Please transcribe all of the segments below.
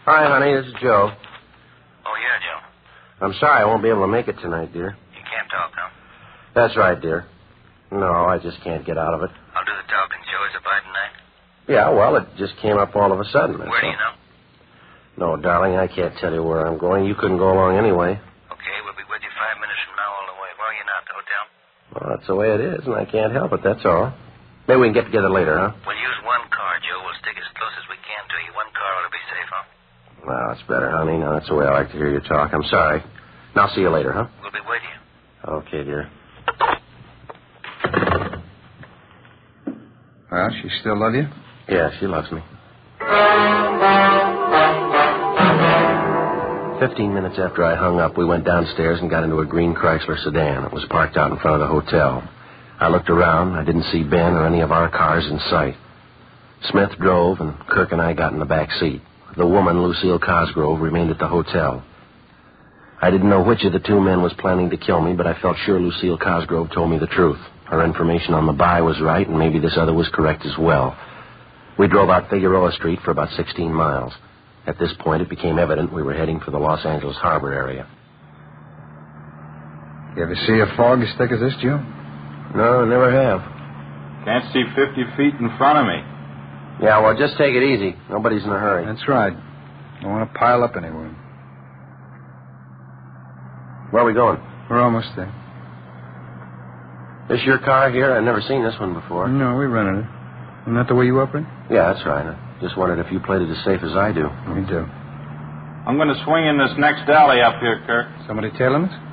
Hi, honey. This is Joe. Oh, yeah, Joe. I'm sorry I won't be able to make it tonight, dear. You can't talk, huh? That's right, dear. No, I just can't get out of it. I'll do the talking, Joe. Is it by tonight? Yeah, well, it just came up all of a sudden. Where do you know? No, darling, I can't tell you where I'm going. You couldn't go along anyway. Okay, we'll be with you 5 minutes from now all the way. Where are you now, at the hotel? Well, that's the way it is, and I can't help it, that's all. Maybe we can get together later, huh? We'll use one car, Joe. We'll stick as close as we can to you. One car ought to be safe, huh? Well, that's better, honey. Now, that's the way I like to hear you talk. I'm sorry. And I'll see you later, huh? We'll be with you. Okay, dear. Well, she still love you? Yeah, she loves me. 15 minutes after I hung up, we went downstairs and got into a green Chrysler sedan. It was parked out in front of the hotel. I looked around. I didn't see Ben or any of our cars in sight. Smith drove, and Kirk and I got in the back seat. The woman, Lucille Cosgrove, remained at the hotel. I didn't know which of the two men was planning to kill me, but I felt sure Lucille Cosgrove told me the truth. Her information on the buy was right, and maybe this other was correct as well. We drove out Figueroa Street for about 16 miles. At this point, it became evident we were heading for the Los Angeles Harbor area. You ever see a fog as thick as this, Joe? No, never have. Can't see 50 feet in front of me. Yeah, well, just take it easy. Nobody's in a hurry. That's right. Don't want to pile up anywhere. Where are we going? We're almost there. This your car here? I've never seen this one before. No, we rented it. Isn't that the way you operate? Yeah, that's right. I just wondered if you played it as safe as I do. We do. I'm going to swing in this next alley up here, Kirk. Somebody tailing us?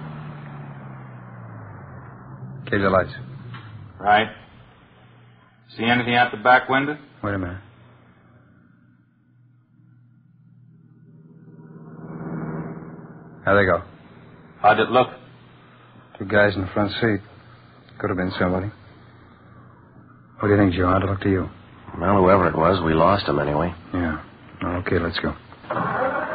Cage the lights. Right. See anything out the back window? Wait a minute. How'd they go? How'd it look? Two guys in the front seat. Could have been somebody. What do you think, Joe? How'd it look to you? Well, whoever it was, we lost him anyway. Yeah. Okay, let's go.